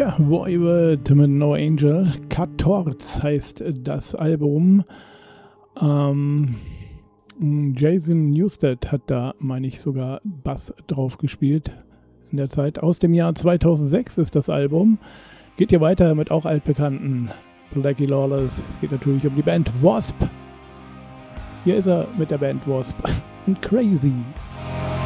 Tja, Voivod mit No Angel. 14 heißt das Album. Jason Newsted hat da, meine ich, sogar Bass drauf gespielt in der Zeit. Aus dem Jahr 2006 ist das Album. Geht hier weiter mit auch altbekannten Blackie Lawless. Es geht natürlich um die Band Wasp. Hier ist er mit der Band Wasp und Crazy.